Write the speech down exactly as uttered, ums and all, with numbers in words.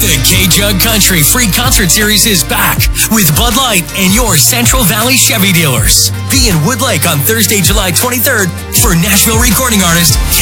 The K-Jug Country Free Concert Series is back with Bud Light and your Central Valley Chevy dealers. Be in Wood Lake on Thursday, July twenty-third for Nashville recording artist